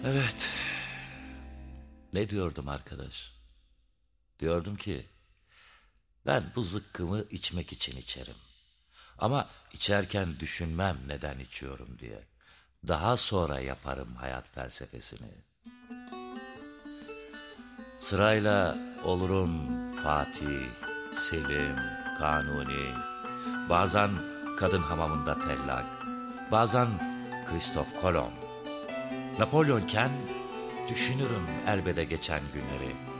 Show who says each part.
Speaker 1: Evet, ne diyordum arkadaş? Diyordum ki ben bu zıkkımı içmek için içerim. Ama içerken düşünmem neden içiyorum diye. Daha sonra yaparım hayat felsefesini. Sırayla olurum Fatih, Selim, Kanuni. Bazen kadın hamamında tellak. Bazen Kristof Kolomb. Napolyonken düşünürüm elbede geçen günleri.